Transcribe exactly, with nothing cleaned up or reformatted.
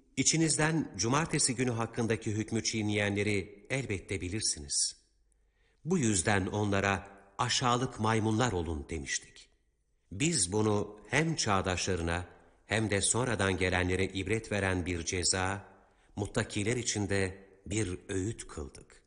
İçinizden cumartesi günü hakkındaki hükmü çiğneyenleri elbette bilirsiniz. Bu yüzden onlara aşağılık maymunlar olun demiştik. Biz bunu hem çağdaşlarına hem de sonradan gelenlere ibret veren bir ceza, muttakiler için de bir öğüt kıldık.